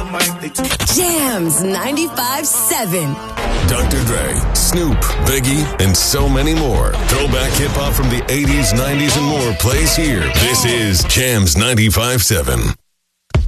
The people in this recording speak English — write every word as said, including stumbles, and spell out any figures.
Jams ninety-five seven. Doctor Dre, Snoop, Biggie, and so many more. Throwback hip-hop from the eighties, nineties, and more plays here. This is Jams ninety-five seven.